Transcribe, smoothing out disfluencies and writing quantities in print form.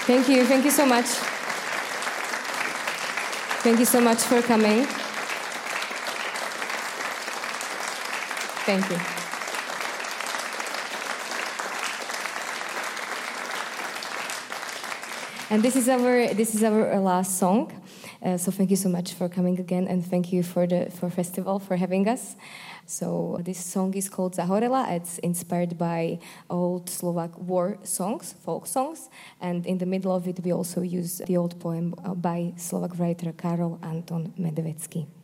Thank you so much. Thank you so much for coming. Thank you. And this is our last song. So thank you so much for coming again, and thank you for festival for having us. So this song is called Zahorela. It's inspired by old Slovak war songs, folk songs, and in the middle of it we also use the old poem by Slovak writer Karol Anton Medevecký.